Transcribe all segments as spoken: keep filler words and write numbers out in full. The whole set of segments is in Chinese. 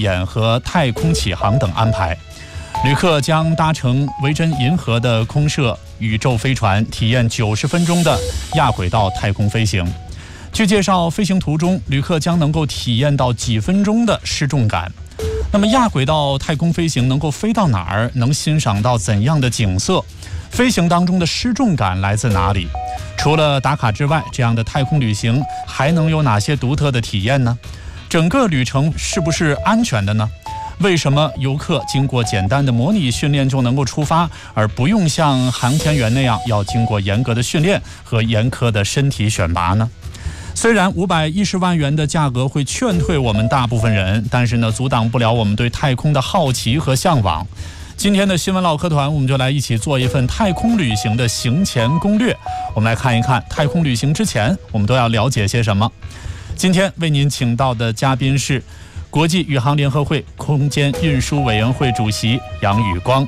演和太空启航等安排。旅客将搭乘维珍银河的空摄宇宙飞船，体验九十分钟的亚轨道太空飞行。据介绍，飞行途中旅客将能够体验到几分钟的失重感。那么亚轨道太空飞行能够飞到哪儿？能欣赏到怎样的景色？飞行当中的失重感来自哪里？除了打卡之外，这样的太空旅行还能有哪些独特的体验呢？整个旅程是不是安全的呢？为什么游客经过简单的模拟训练就能够出发，而不用像航天员那样要经过严格的训练和严苛的身体选拔呢？虽然五百一十万元的价格会劝退我们大部分人，但是呢，阻挡不了我们对太空的好奇和向往。今天的新闻唠嗑团，我们就来一起做一份太空旅行的行前攻略。我们来看一看太空旅行之前我们都要了解些什么。今天为您请到的嘉宾是国际宇航联合会空间运输委员会主席杨宇光。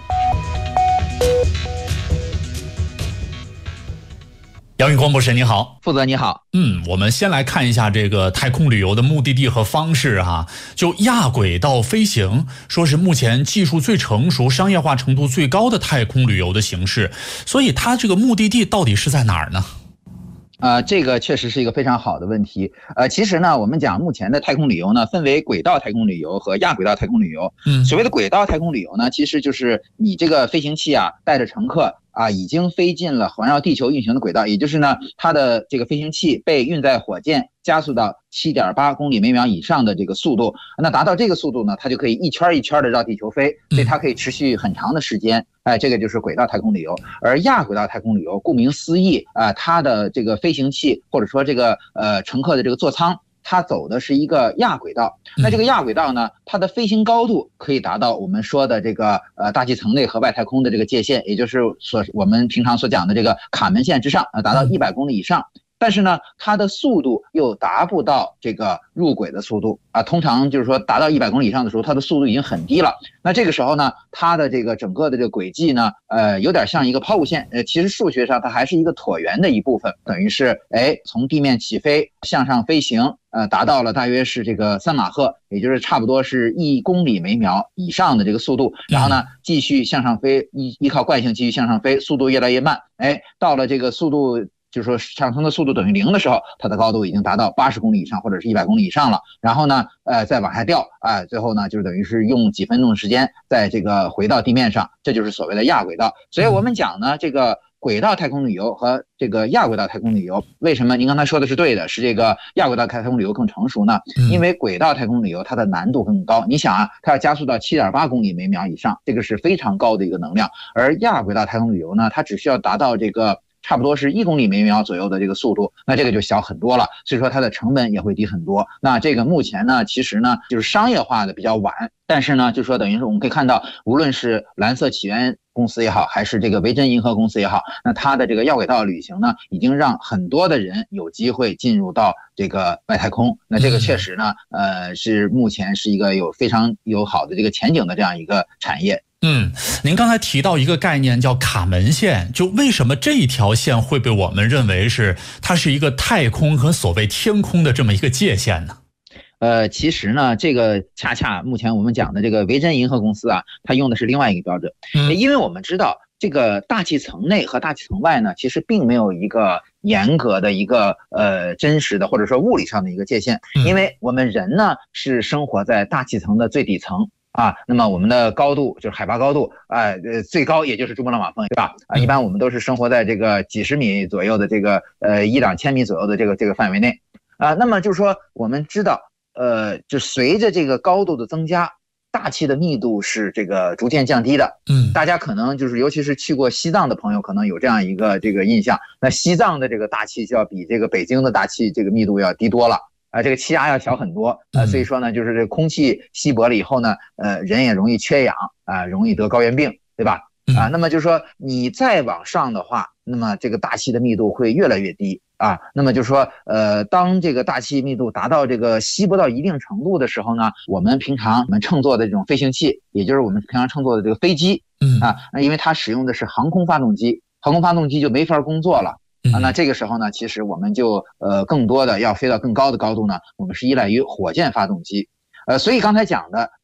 杨宇光博士你好。 负责你好。 嗯，我们先来看一下这个太空旅游的目的地和方式哈。就亚轨道飞行，说是目前技术最成熟、商业化程度最高的太空旅游的形式，所以它这个目的地到底是在哪儿呢？ 呃，这个确实是一个非常好的问题。呃，其实呢，我们讲目前的太空旅游呢，分为轨道太空旅游和亚轨道太空旅游。嗯，所谓的轨道太空旅游呢，其实就是你这个飞行器啊，带着乘客啊，已经飞进了环绕地球运行的轨道，也就是呢，它的这个飞行器被运载火箭加速到 七点八公里每秒以上的这个速度。那达到这个速度呢，它就可以一圈一圈的绕地球飞，所以它可以持续很长的时间。哎，这个就是轨道太空旅游。而亚轨道太空旅游，顾名思义啊、呃，它的这个飞行器或者说这个呃乘客的这个座舱，它走的是一个亚轨道。那这个亚轨道呢，它的飞行高度可以达到我们说的这个呃大气层内和外太空的这个界限，也就是所我们平常所讲的这个卡门线之上啊，达到一百公里以上。但是呢，它的速度又达不到这个入轨的速度啊。通常就是说达到一百公里以上的时候，它的速度已经很低了。那这个时候呢，它的这个整个的这个轨迹呢，呃，有点像一个抛物线。呃，其实数学上它还是一个椭圆的一部分，等于是哎从地面起飞向上飞行，呃，达到了大约是这个三马赫，也就是差不多是一公里每秒以上的这个速度。然后呢，继续向上飞，依依靠惯性继续向上飞，速度越来越慢。哎，到了这个速度。就是说上升的速度等于零的时候，它的高度已经达到八十公里以上或者是一百公里以上了。然后呢，呃，再往下掉，啊、呃，最后呢，就是等于是用几分钟的时间在这个回到地面上，这就是所谓的亚轨道。所以我们讲呢，这个轨道太空旅游和这个亚轨道太空旅游，为什么您刚才说的是对的，是这个亚轨道太空旅游更成熟呢？因为轨道太空旅游它的难度更高。你想啊，它要加速到 七点八公里每秒以上，这个是非常高的一个能量。而亚轨道太空旅游呢，它只需要达到这个差不多是一公里每秒左右的这个速度，那这个就小很多了，所以说它的成本也会低很多。那这个目前呢，其实呢就是商业化的比较晚，但是呢，就说等于是我们可以看到，无论是蓝色起源公司也好，还是这个维珍银河公司也好，那它的这个亚轨道旅行呢，已经让很多的人有机会进入到这个外太空。那这个确实呢，呃，是目前是一个有非常有好的这个前景的这样一个产业。 嗯，您刚才提到一个概念叫卡门线，就为什么这一条线会被我们认为是它是一个太空和所谓天空的这么一个界限呢？ 呃，其实呢，这个恰恰目前我们讲的这个维珍银河公司啊，它用的是另外一个标准。嗯，因为我们知道这个大气层内和大气层外呢，其实并没有一个严格的一个呃真实的或者说物理上的一个界限，因为我们人呢是生活在大气层的最底层。啊，那么我们的高度就是海拔高度，呃，呃，最高也就是珠穆朗玛峰，对吧？啊，一般我们都是生活在这个几十米左右的这个呃一两千米左右的这个这个范围内，啊，那么就是说我们知道，呃，就随着这个高度的增加，大气的密度是这个逐渐降低的。嗯，大家可能就是尤其是去过西藏的朋友，可能有这样一个这个印象，那西藏的这个大气就要比这个北京的大气这个密度要低多了。啊，这个气压要小很多，呃，所以说呢，就是这空气稀薄了以后呢，呃，人也容易缺氧啊，容易得高原病，对吧？啊，那么就是说你再往上的话，那么这个大气的密度会越来越低啊。那么就是说，呃，当这个大气密度达到这个稀薄到一定程度的时候呢，我们平常我们乘坐的这种飞行器，也就是我们平常乘坐的这个飞机，嗯啊，那因为它使用的是航空发动机，航空发动机就没法工作了。啊，那这个时候呢，其实我们就呃更多的要飞到更高的高度呢，我们是依赖于火箭发动机，呃，所以刚才讲的